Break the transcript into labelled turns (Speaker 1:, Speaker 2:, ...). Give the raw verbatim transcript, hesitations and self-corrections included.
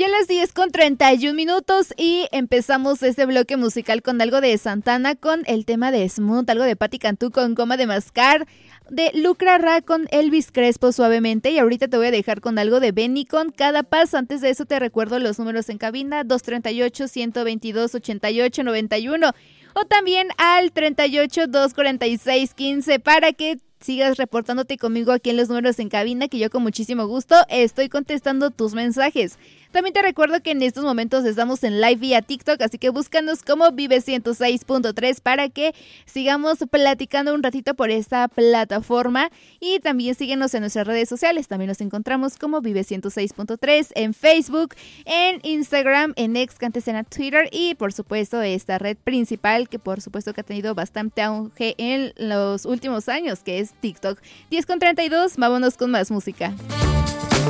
Speaker 1: Ya las diez con treinta y un minutos y empezamos este bloque musical con algo de Santana con el tema de Smooth, algo de Patti Cantú con Goma de Mascar, de Lucra Ra con Elvis Crespo Suavemente, y ahorita te voy a dejar con algo de Benny con Cada Paz. Antes de eso te recuerdo los números en cabina: dos treinta y ocho, ciento veintidós, ochenta y ocho, noventa y uno o también al treinta y ocho, doscientos cuarenta y seis, quince para que sigas reportándote conmigo aquí en los números en cabina, que yo con muchísimo gusto estoy contestando tus mensajes. También te recuerdo que en estos momentos estamos en live vía TikTok, así que búscanos como Vive ciento seis punto tres para que sigamos platicando un ratito por esta plataforma, y también síguenos en nuestras redes sociales. También nos encontramos como Vive ciento seis punto tres en Facebook, en Instagram, en X, que antes era Twitter, y por supuesto esta red principal que por supuesto que ha tenido bastante auge en los últimos años, que es TikTok. diez con treinta y dos, vámonos con más música.